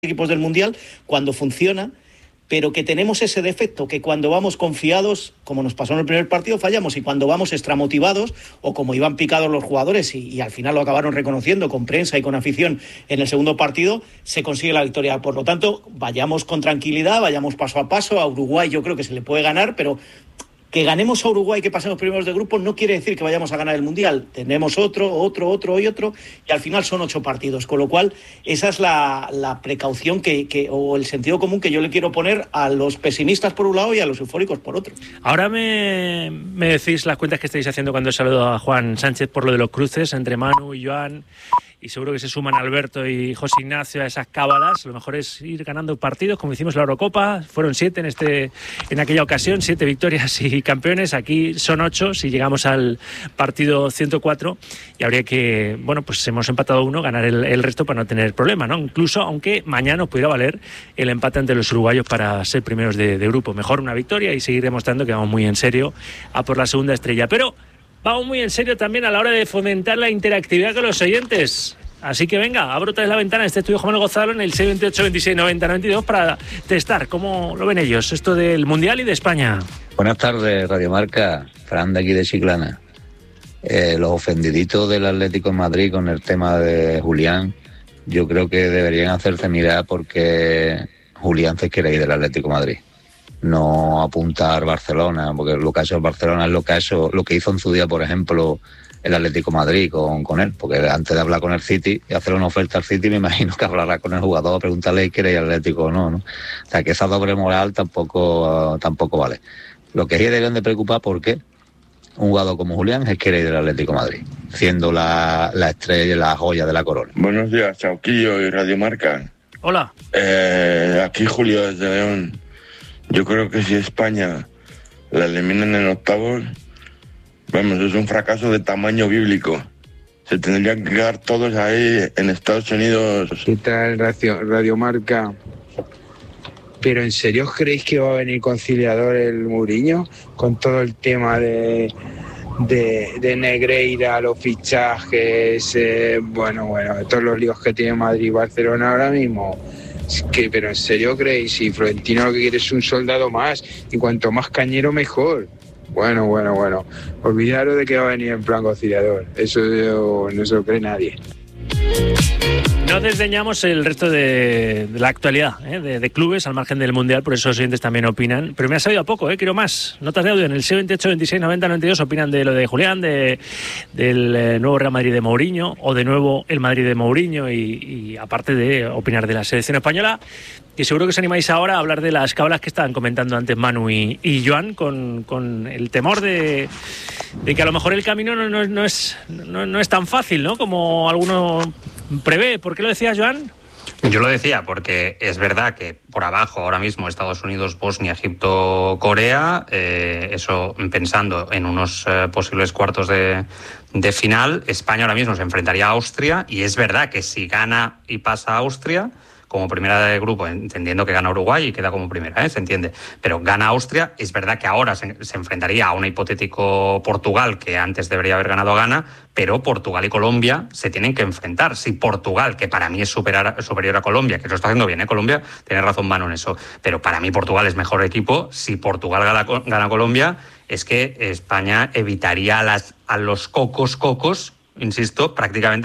equipos del Mundial cuando funciona, pero que tenemos ese defecto, que cuando vamos confiados, como nos pasó en el primer partido, fallamos, y cuando vamos extramotivados, o como iban picados los jugadores, y al final lo acabaron reconociendo con prensa y con afición en el segundo partido, se consigue la victoria. Por lo tanto, vayamos con tranquilidad, vayamos paso a paso. A Uruguay yo creo que se le puede ganar, pero que ganemos a Uruguay, que pasemos primeros de grupo, no quiere decir que vayamos a ganar el Mundial. Tenemos otro, y al final son 8 partidos. Con lo cual, esa es la precaución o el sentido común que yo le quiero poner a los pesimistas por un lado y a los eufóricos por otro. Ahora me decís las cuentas que estáis haciendo cuando saludo a Juan Sánchez por lo de los cruces entre Manu y Joan, y seguro que se suman Alberto y José Ignacio a esas cábalas. Lo mejor es ir ganando partidos, como hicimos en la Eurocopa. Fueron 7 en aquella ocasión, 7 victorias y campeones. Aquí son 8 si llegamos al partido 104, y habría que, pues hemos empatado 1, ganar el resto para no tener problema, ¿no? Incluso aunque mañana nos pudiera valer el empate ante los uruguayos para ser primeros de grupo. Mejor una victoria y seguir demostrando que vamos muy en serio a por la segunda estrella. Pero vamos muy en serio también a la hora de fomentar la interactividad con los oyentes. Así que venga, abro otra vez la ventana de este estudio Juan Gonzalo en el 628 26 90 92 para testar cómo lo ven ellos, esto del Mundial y de España. Buenas tardes, Radio Marca. Fran de aquí de Chiclana. Los ofendiditos del Atlético de Madrid con el tema de Julián, yo creo que deberían hacerse mirar porque Julián se quiere ir del Atlético de Madrid. No apuntar Barcelona, porque lo que ha hecho el Barcelona es lo que hizo en su día, por ejemplo, el Atlético de Madrid con él, porque antes de hablar con el City y hacer una oferta al City, me imagino que hablará con el jugador, preguntarle si quiere ir al Atlético o no. O sea, que esa doble moral tampoco vale. Lo que sí deben de preocupar, porque un jugador como Julián es quiere ir del Atlético de Madrid, siendo la estrella, la joya de la corona. Buenos días, Chauquillo y Radio Marca. Hola. Aquí Julio desde León. Yo creo que si España la eliminan en octavos, es un fracaso de tamaño bíblico. Se tendrían que quedar todos ahí en Estados Unidos. ¿Qué tal, Radio Marca? ¿Pero en serio os creéis que va a venir conciliador el Mourinho con todo el tema de Negreira, los fichajes, todos los líos que tiene Madrid y Barcelona ahora mismo? Pero en serio creéis, si Florentino lo que quiere es un soldado más, y cuanto más cañero mejor. Bueno, olvidaros de que va a venir en plan conciliador, eso no se lo cree nadie. No desdeñamos el resto de la actualidad, de clubes al margen del Mundial, por eso los oyentes también opinan. Pero me ha sabido a poco, quiero más. Notas de audio en el 628 26 90 92 opinan de lo de Julián, del nuevo Real Madrid de Mourinho, o de nuevo el Madrid de Mourinho, y aparte de opinar de la selección española. Y seguro que os animáis ahora a hablar de las cábalas que estaban comentando antes Manu y Joan, con el temor de que a lo mejor el camino no es tan fácil, ¿no?, como alguno prevé. ¿Por qué lo decías, Joan? Yo lo decía porque es verdad que por abajo ahora mismo Estados Unidos, Bosnia, Egipto, Corea, eso pensando en unos posibles cuartos de final. España ahora mismo se enfrentaría a Austria, y es verdad que si gana y pasa a Austria como primera de grupo, entendiendo que gana Uruguay y queda como primera, se entiende, pero gana Austria, es verdad que ahora se enfrentaría a un hipotético Portugal, que antes debería haber ganado a Ghana, pero Portugal y Colombia se tienen que enfrentar. Si Portugal, que para mí es superior a Colombia, que lo está haciendo bien, Colombia, tiene razón Manu en eso, pero para mí Portugal es mejor equipo. Si Portugal gana Colombia, es que España evitaría a los cocos, insisto, prácticamente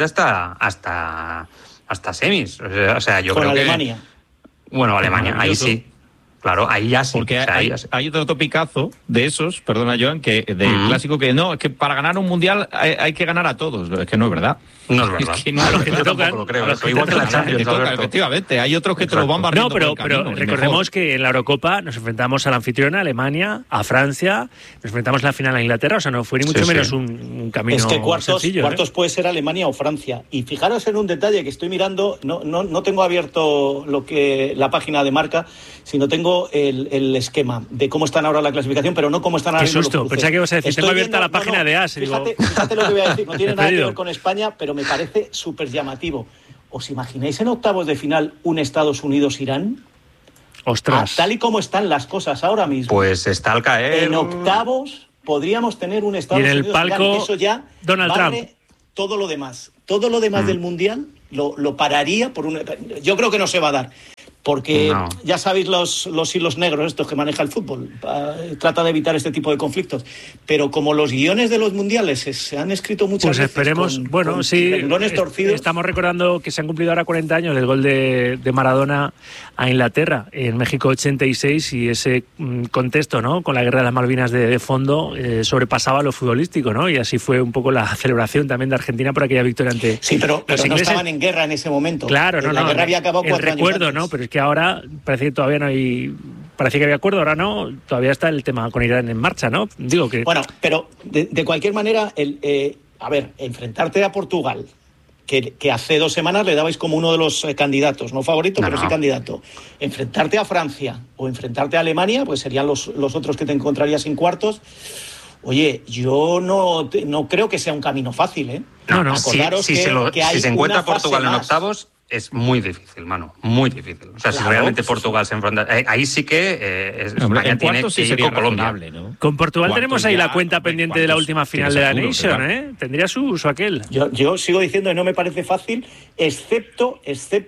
hasta semis. O sea, yo creo Alemania. Bueno, Alemania, ahí sí. Claro, ahí ya sí. Porque hay otro topicazo de esos, perdona Joan, que del clásico, que no, es que para ganar un mundial hay que ganar a todos. Es que no es verdad. No es verdad. Es que no, a los que te tocan, lo creo. Igual que la Champions, efectivamente. Hay otros que te lo van barriendo. No, pero recordemos que en la Eurocopa nos enfrentamos a la anfitriona, Alemania, a Francia, nos enfrentamos en la final a Inglaterra, o sea, no fue ni mucho menos un camino sencillo. Es que cuartos puede ser Alemania o Francia. Y fijaros en un detalle que estoy mirando, no tengo abierto la página de Marca, sino tengo el esquema de cómo están ahora la clasificación, pero no cómo están ahora mismo los cruces. Pensaba que ibas a decir, tengo abierta la página de AS. Fíjate lo que voy a decir, no tiene nada que ver con España, pero me parece súper llamativo. ¿Os imagináis en octavos de final un Estados Unidos-Irán? Ostras. Tal y como están las cosas ahora mismo. Pues está al caer. En octavos podríamos tener un Estados Unidos-Irán. Y en el palco, eso ya Donald Trump. Todo lo demás del Mundial, lo pararía por un... Yo creo que no se va a dar. Porque ya sabéis los hilos negros estos que maneja el fútbol. Trata de evitar este tipo de conflictos. Pero como los guiones de los mundiales se han escrito muchas veces esperemos, con renglones torcidos... Estamos recordando que se han cumplido ahora 40 años del gol de Maradona a Inglaterra en México 86 y ese contexto, ¿no? Con la guerra de las Malvinas de fondo sobrepasaba lo futbolístico, ¿no? Y así fue un poco la celebración también de Argentina por aquella victoria ante... Sí, pero no estaban en guerra en ese momento. Claro, la guerra había acabado 4 años antes. ¿No? Pero es que ahora parece que todavía no hay... Parecía que había acuerdo, ahora no. Todavía está el tema con Irán en marcha, ¿no? Digo que... Bueno, pero de cualquier manera, enfrentarte a Portugal, que hace 2 semanas le dabais como uno de los candidatos, no favorito, pero sí candidato. Enfrentarte a Francia o enfrentarte a Alemania, pues serían los otros que te encontrarías en cuartos. Oye, yo no creo que sea un camino fácil, ¿eh? No. Acordaros si se encuentra Portugal en octavos, es muy difícil, mano, muy difícil. O sea, si realmente Portugal se enfrenta... ahí sí que España tiene que ir con Colombia. ¿No? Con Portugal tenemos ahí la cuenta pendiente de la última final de la Nation, ¿eh? Tendría su aquel. Yo sigo diciendo que no me parece fácil, excepto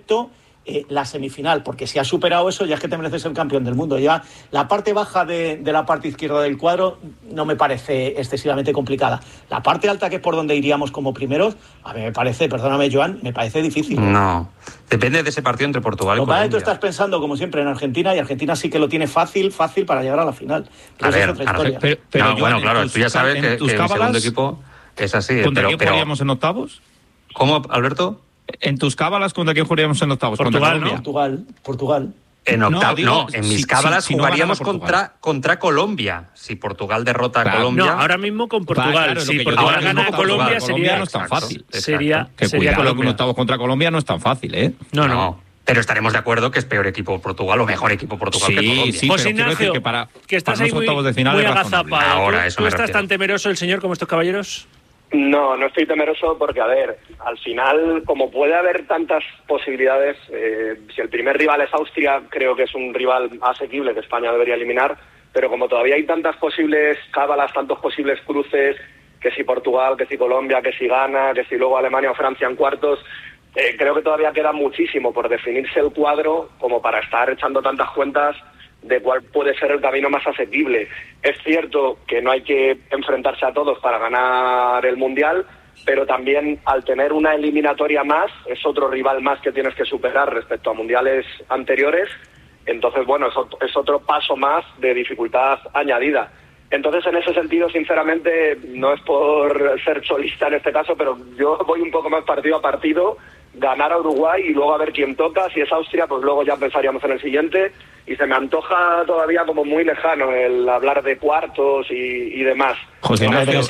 la semifinal, porque si has superado eso ya es que te mereces ser campeón del mundo. Ya la parte baja de la parte izquierda del cuadro no me parece excesivamente complicada. La parte alta, que es por donde iríamos como primeros, a mí me parece, perdóname Joan, me parece difícil. No, depende de ese partido entre Portugal y Colombia. Tú estás pensando como siempre en Argentina, y Argentina sí que lo tiene fácil para llegar a la final. Pero es otra historia. Pero bueno, claro, tú ya sabes que el segundo equipo es así. ¿Contra quién jugaríamos en octavos? ¿Cómo, Alberto? En tus cábalas, ¿contra quién jugaríamos en octavos? Portugal, ¿no? Portugal. En octavos, en mis cábalas jugaríamos contra Colombia. Si Portugal derrota a Colombia... No, ahora mismo con Portugal. Si Portugal gana a Colombia sería... no es tan fácil. Sería cuidado que en octavos contra Colombia no es tan fácil, ¿eh? No. Pero estaremos de acuerdo que es peor equipo Portugal o mejor equipo Portugal que Colombia. Sí, José Ignacio, que estás ahí muy agazapado. Ahora, ¿Tú estás tan temeroso el señor como estos caballeros? No estoy temeroso porque, a ver, al final, como puede haber tantas posibilidades, si el primer rival es Austria, creo que es un rival asequible que España debería eliminar, pero como todavía hay tantas posibles cábalas, tantos posibles cruces, que si Portugal, que si Colombia, que si Ghana, que si luego Alemania o Francia en cuartos, creo que todavía queda muchísimo por definirse el cuadro como para estar echando tantas cuentas de cuál puede ser el camino más asequible. Es cierto que no hay que enfrentarse a todos para ganar el Mundial, pero también al tener una eliminatoria más, es otro rival más que tienes que superar respecto a mundiales anteriores. Entonces, bueno, es otro paso más de dificultad añadida. Entonces, en ese sentido, sinceramente, no es por ser solista en este caso, pero yo voy un poco más partido a partido, ganar a Uruguay y luego a ver quién toca. Si es Austria, pues luego ya pensaríamos en el siguiente. Y se me antoja todavía como muy lejano el hablar de cuartos y demás. José Ignacio,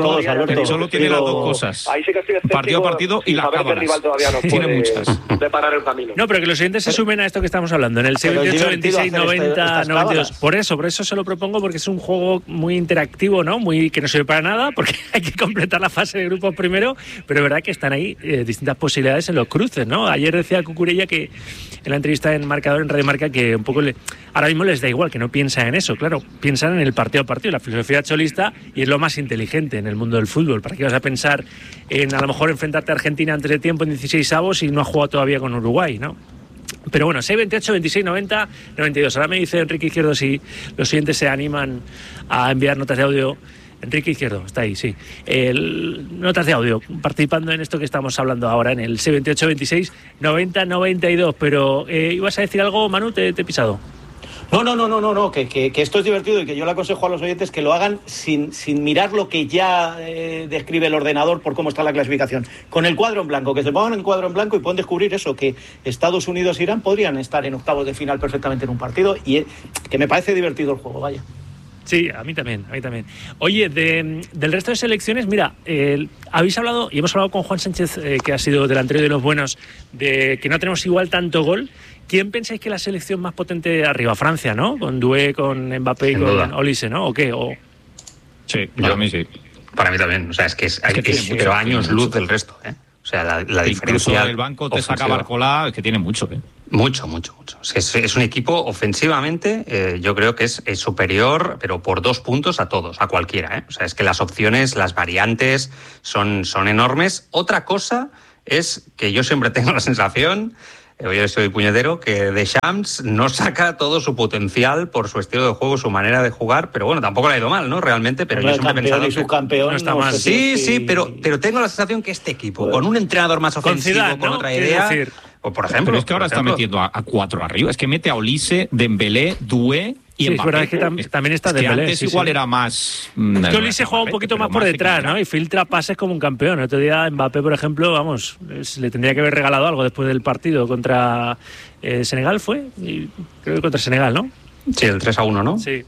solo tiene las dos cosas. Ahí sí que estoy partido a partido y las cábalas. Rival todavía nos tiene muchas. Deparar el camino. No, pero que los oyentes se sumen a esto que estamos hablando, en el 628, 26, 90, 92. Por eso se lo propongo, porque es un juego muy interactivo, ¿no? Que no sirve para nada, porque hay que completar la fase de grupos primero, pero es verdad que están ahí distintas posibilidades en los cruces, ¿no? Ayer decía Cucurella que en la entrevista en Marcador, en Radio Marca, que un poco ahora mismo les da igual, que no piensan en eso, claro, piensan en el partido a partido, la filosofía cholista, y es lo más inteligente en el mundo del fútbol. ¿Para qué vas a pensar en a lo mejor enfrentarte a Argentina antes de tiempo en 16avos y no has jugado todavía con Uruguay, ¿no? Pero bueno, 628, 26, 90, 92. Ahora me dice Enrique Izquierdo si los siguientes se animan a enviar notas de audio. Enrique Izquierdo, está ahí, sí. Notas de audio, participando en esto que estamos hablando ahora, en el 628, 26, 90, 92. Pero, ¿ibas a decir algo, Manu? Te he pisado. No, que esto es divertido y que yo le aconsejo a los oyentes que lo hagan sin mirar lo que ya describe el ordenador por cómo está la clasificación. Con el cuadro en blanco, que se pongan en cuadro en blanco y pueden descubrir eso, que Estados Unidos e Irán podrían estar en octavos de final perfectamente en un partido, y que me parece divertido el juego, vaya. Sí, a mí también. Oye, del resto de selecciones, mira, habéis hablado, y hemos hablado con Juan Sánchez, que ha sido delantero de los buenos, de que no tenemos igual tanto gol. ¿Quién pensáis que es la selección más potente de arriba? Francia, ¿no? Con Doué, con Mbappé y con Olise, ¿no? ¿O qué? Sí, para mí sí. Para mí también. O sea, es que pero años luz del resto, ¿eh? O sea, la diferencia... Incluso el banco te saca Barcola, es que tiene mucho, ¿eh? Mucho. Es un equipo ofensivamente, yo creo que es superior, pero por 2 puntos a todos, a cualquiera, ¿eh? O sea, es que las opciones, las variantes son enormes. Otra cosa es que yo siempre tengo la sensación, yo soy puñetero, que Deschamps no saca todo su potencial por su estilo de juego, su manera de jugar, pero bueno, tampoco le ha ido mal, ¿no? Realmente, pero yo siempre he pensado y subcampeón no está mal. Sí, pero tengo la sensación que este equipo, con un entrenador más ofensivo, Zidane, con ¿no? otra idea, o por ejemplo... Pero es que ahora está metiendo a 4 arriba, es que mete a Olise, Dembélé, Doué y Sí, Mbappé. es verdad que también está Dembélé. Antes igual era más... Es que Olise juega un poquito más por detrás, ¿no? Y filtra pases como un campeón. El otro día Mbappé, por ejemplo, vamos, le tendría que haber regalado algo después del partido contra Senegal, ¿fue? Y creo que contra Senegal, ¿no? Sí, el 3-1, ¿no? Sí.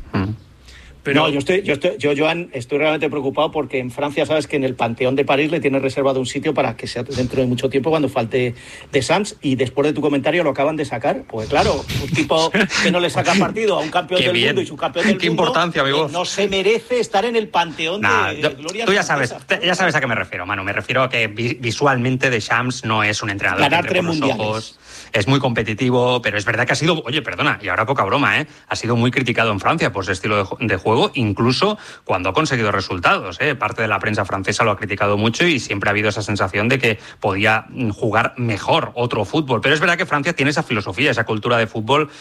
Pero... No, yo, Joan, estoy realmente preocupado porque en Francia sabes que en el Panteón de París le tiene reservado un sitio para que sea dentro de mucho tiempo cuando falte Deschamps, y después de tu comentario lo acaban de sacar. Pues claro, un tipo que no le saca partido a un campeón del mundo y subcampeón del mundo, importancia, amigo. No se merece estar en el Panteón de gloria. Tú ya sabes a qué me refiero, Manu. Me refiero a que visualmente Deschamps no es un entrenador ganar que 3 entre por los mundiales. ojos. Es muy competitivo, pero es verdad que ha sido, oye, perdona, y ahora poca broma, ha sido muy criticado en Francia por su estilo de juego, incluso cuando ha conseguido resultados. Parte de la prensa francesa lo ha criticado mucho y siempre ha habido esa sensación de que podía jugar mejor otro fútbol. Pero es verdad que Francia tiene esa filosofía, esa cultura de fútbol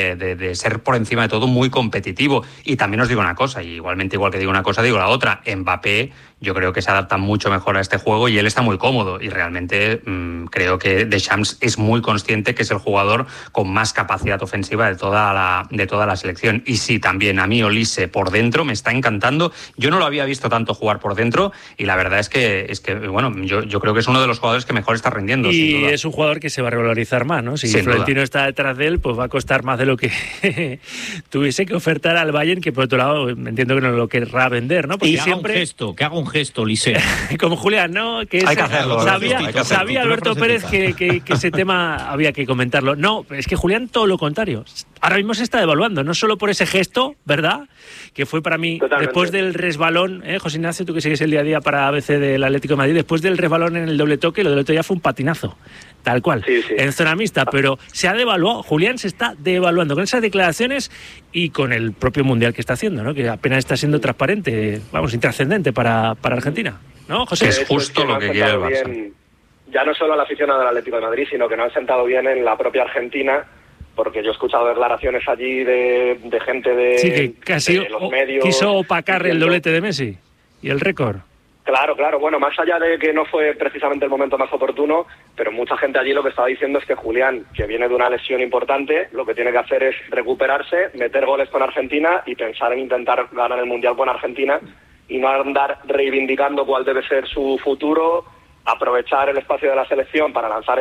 de ser por encima de todo muy competitivo. Y también os digo una cosa, y igualmente igual que digo una cosa, digo la otra. Mbappé yo creo que se adapta mucho mejor a este juego y él está muy cómodo, y realmente creo que Deschamps es muy consciente que es el jugador con más capacidad ofensiva de toda la selección. Y sí, también a mí Olise por dentro me está encantando. Yo no lo había visto tanto jugar por dentro y la verdad es que bueno, yo creo que es uno de los jugadores que mejor está rindiendo. Y sin duda. es un jugador que se va a revalorizar más, ¿no? Si Sin Florentino duda. está detrás de él, pues va a costar más de lo que tuviese que ofertar al Bayern, que por otro lado entiendo que no lo querrá vender, ¿no? Porque que haga un gesto, Olise. Como Julián, ¿no? Que hay que hacerlo. Sabía Alberto Pérez que ese tema había que comentarlo. No, es que Julián todo lo contrario. Ahora mismo se está devaluando, no solo por ese gesto, ¿verdad? Que fue para mí, Totalmente. después del resbalón, José Ignacio, tú que sigues el día a día para ABC del Atlético de Madrid, después del resbalón en el doble toque, lo del otro día fue un patinazo, tal cual, Sí. en zona mixta, pero se ha devaluado, Julián se está devaluando con esas declaraciones y con el propio Mundial que está haciendo, ¿no? Que apenas está siendo transparente, vamos, intrascendente para Argentina, ¿no, José? Que es justo lo que quiere el Barça. Bien, ya no solo a la afición del Atlético de Madrid, sino que no han sentado bien en la propia Argentina, porque yo he escuchado declaraciones allí de gente de, Sí, que casi de los medios. quiso opacar el diciendo... doblete de Messi y el récord. Claro. Bueno, más allá de que no fue precisamente el momento más oportuno, pero mucha gente allí lo que estaba diciendo es que Julián, que viene de una lesión importante, lo que tiene que hacer es recuperarse, meter goles con Argentina y pensar en intentar ganar el Mundial con Argentina y no andar reivindicando cuál debe ser su futuro, aprovechar el espacio de la selección para lanzar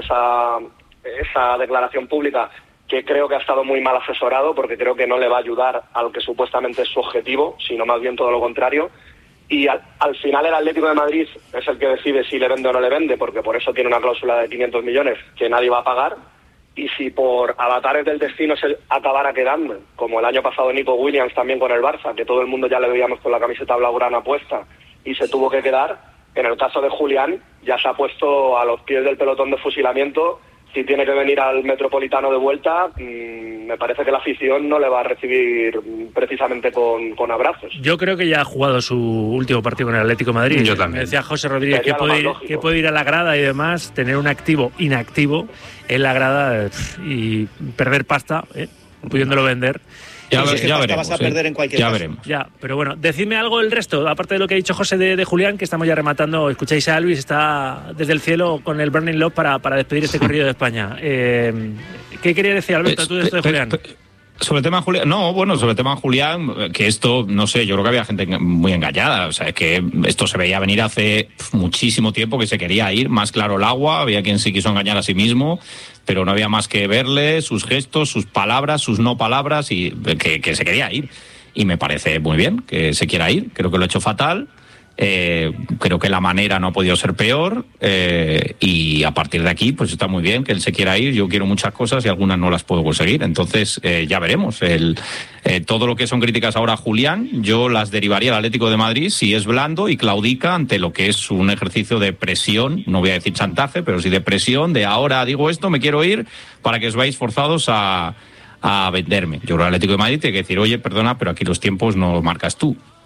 esa declaración pública, que creo que ha estado muy mal asesorado, porque creo que no le va a ayudar al que supuestamente es su objetivo, sino más bien todo lo contrario. Y al final el Atlético de Madrid es el que decide si le vende o no le vende, porque por eso tiene una cláusula de 500 millones que nadie va a pagar. Y si por avatares del destino se acabara quedando, como el año pasado Nico Williams también con el Barça, que todo el mundo ya le veíamos con la camiseta blaugrana puesta y se tuvo que quedar, en el caso de Julián ya se ha puesto a los pies del pelotón de fusilamiento. Si tiene que venir al Metropolitano de vuelta, me parece que la afición no le va a recibir precisamente con abrazos. Yo creo que ya ha jugado su último partido con el Atlético de Madrid. Yo también. Me decía José Rodríguez Sería que puede ir a la grada y demás, tener un activo inactivo en la grada y perder pasta, pudiéndolo vender. Ya veremos, vas a perder en cualquier caso. veremos. Ya, pero bueno, decidme algo el resto, aparte de lo que ha dicho José de Julián, que estamos ya rematando. Escucháis a Luis, está desde el cielo con el Burning Love para despedir este corrido de España. ¿Qué quería decir, Alberto, tú de esto de Julián? Sobre el tema de Julián, sobre el tema de Julián, que esto, no sé, yo creo que había gente muy engañada, o sea, es que esto se veía venir hace muchísimo tiempo, que se quería ir, más claro el agua, había quien se quiso engañar a sí mismo, pero no había más que verle, sus gestos, sus palabras, sus no palabras, y que se quería ir. Y me parece muy bien que se quiera ir, creo que lo ha hecho fatal. Creo que la manera no ha podido ser peor, y a partir de aquí pues está muy bien que él se quiera ir. Yo quiero muchas cosas y algunas no las puedo conseguir, entonces ya veremos. Todo lo que son críticas ahora a Julián, yo las derivaría al Atlético de Madrid si es blando y claudica ante lo que es un ejercicio de presión, no voy a decir chantaje, pero sí de presión, de ahora digo esto, me quiero ir, para que os veáis forzados a venderme. Yo creo que el Atlético de Madrid tiene que decir, oye, perdona, pero aquí los tiempos no los marcas tú.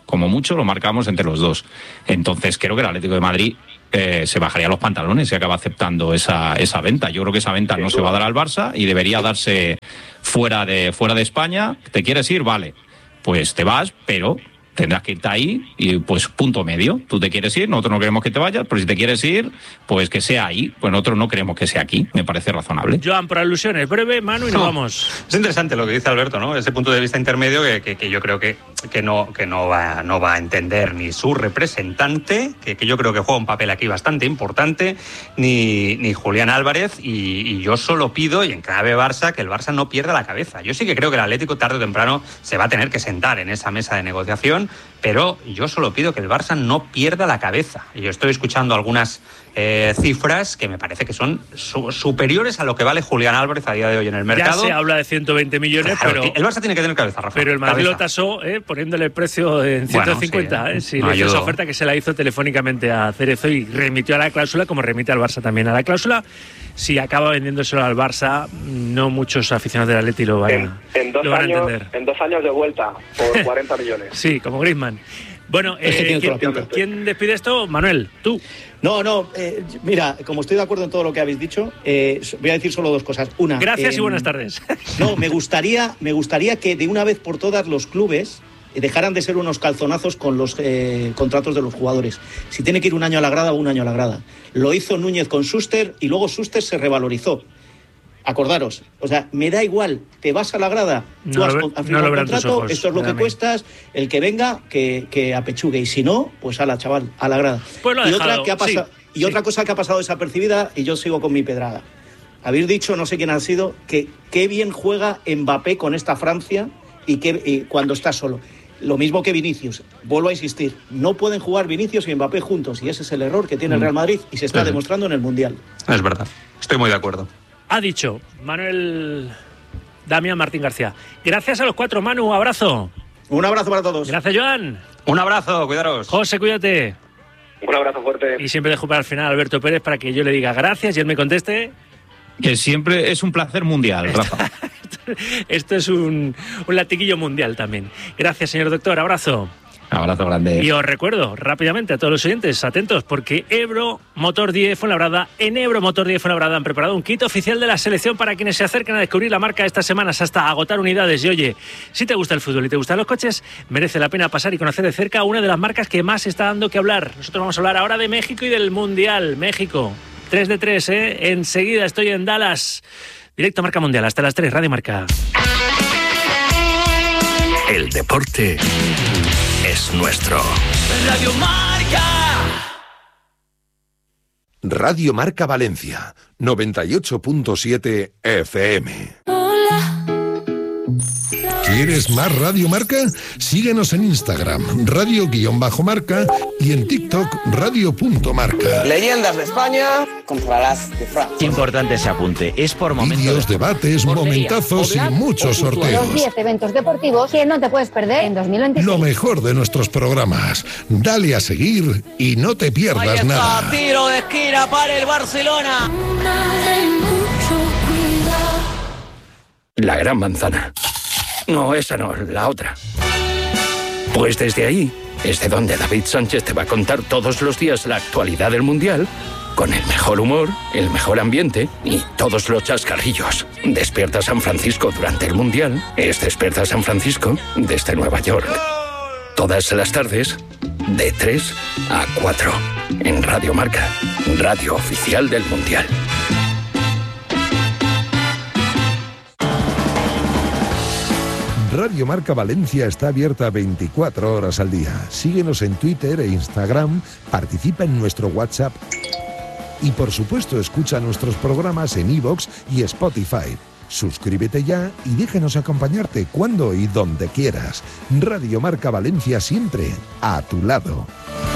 como mucho lo marcamos entre los dos. Entonces creo que el Atlético de Madrid se bajaría los pantalones si acaba aceptando esa venta. Yo creo que esa venta no se va a dar al Barça y debería darse fuera de España. ¿Te quieres ir? Vale, pues te vas, pero tendrás que irte ahí y pues punto medio. Tú te quieres ir, nosotros no queremos que te vayas, pero si te quieres ir, pues que sea ahí. Pues nosotros no queremos que sea aquí, me parece razonable. Joan, por alusiones, breve, Manu, y nos vamos. Es interesante lo que dice Alberto, ¿no? Ese punto de vista intermedio que yo creo que no va a entender ni su representante, que yo creo que juega un papel aquí bastante importante, ni Julián Álvarez, y yo solo pido, y en clave Barça, que el Barça no pierda la cabeza. Yo sí que creo que el Atlético tarde o temprano se va a tener que sentar en esa mesa de negociación, pero yo solo pido que el Barça no pierda la cabeza. Y yo estoy escuchando algunas cifras que me parece que son superiores a lo que vale Julián Álvarez a día de hoy en el mercado. Ya se habla de 120 millones, claro, pero el Barça tiene que tener cabeza, Rafa. Pero el Madrid lo tasó poniéndole el precio en 150. Bueno, sí, le hizo esa oferta que se la hizo telefónicamente a Cerezo y remitió a la cláusula, como remite al Barça también a la cláusula. Si acaba vendiéndoselo al Barça, no muchos aficionados del Atleti lo van a entender. En 2 años de vuelta, por 40 millones. Sí, como Griezmann. Bueno, ¿quién despide esto? Manuel, tú. No, mira, como estoy de acuerdo en todo lo que habéis dicho, voy a decir solo 2 cosas. Una, gracias y buenas tardes. No, me gustaría que de una vez por todas los clubes dejaran de ser unos calzonazos con los contratos de los jugadores. Si tiene que ir un año a la grada, un año a la grada. Lo hizo Núñez con Schuster y luego Schuster se revalorizó. Acordaros, o sea, me da igual, te vas a la grada, tú has firmado un contrato, esto es lo que cuestas, el que venga, que apechugue, y si no, pues ala, chaval, a la grada. Pues lo ha dejado, otra cosa que ha pasado desapercibida, y yo sigo con mi pedrada. Habéis dicho, no sé quién ha sido, que qué bien juega Mbappé con esta Francia y cuando está solo. Lo mismo que Vinicius, vuelvo a insistir, no pueden jugar Vinicius y Mbappé juntos, y ese es el error que tiene el Real Madrid y se está demostrando en el Mundial. Es verdad, estoy muy de acuerdo. Ha dicho Manuel Damián Martín García. Gracias a los 4, Manu, abrazo. Un abrazo para todos. Gracias, Joan. Un abrazo, cuidaros. José, cuídate. Un abrazo fuerte. Y siempre dejo para el final a Alberto Pérez para que yo le diga gracias y él me conteste. Que siempre es un placer mundial, Rafa. Esto es un latiguillo mundial también. Gracias, señor doctor. Abrazo. Abrazo grande. Y os recuerdo rápidamente a todos los oyentes, atentos, porque Ebro Motor 10 Fuenlabrada, en Ebro Motor 10 Fuenlabrada han preparado un kit oficial de la selección para quienes se acerquen a descubrir la marca estas semanas hasta agotar unidades. Y oye, si te gusta el fútbol y te gustan los coches, merece la pena pasar y conocer de cerca una de las marcas que más está dando que hablar. Nosotros vamos a hablar ahora de México y del Mundial. México, 3 de 3, Enseguida estoy en Dallas. Directo Marca Mundial, hasta las 3, Radio Marca. El deporte es nuestro. Radio Marca. Radio Marca Valencia, 98.7 FM. ¿Quieres más Radio Marca? Síguenos en Instagram, radio_marca, y en TikTok, radio.marca. Leyendas de España contra las de Francia. Importante ese apunte, es por momentos. Vídeos, debates, momentazos y muchos sorteos. Los 10 eventos deportivos que no te puedes perder en 2026. Lo mejor de nuestros programas. Dale a seguir y no te pierdas nada. Tiro de esquina para el Barcelona. La Gran Manzana. No, esa no, la otra. Pues desde ahí es de donde David Sánchez te va a contar todos los días la actualidad del Mundial, con el mejor humor, el mejor ambiente y todos los chascarrillos. Despierta San Francisco durante el Mundial es Despierta San Francisco desde Nueva York. Todas las tardes, de 3 a 4, en Radio Marca, radio oficial del Mundial. Radio Marca Valencia está abierta 24 horas al día. Síguenos en Twitter e Instagram, participa en nuestro WhatsApp y, por supuesto, escucha nuestros programas en iVoox y Spotify. Suscríbete ya y déjanos acompañarte cuando y donde quieras. Radio Marca Valencia, siempre a tu lado.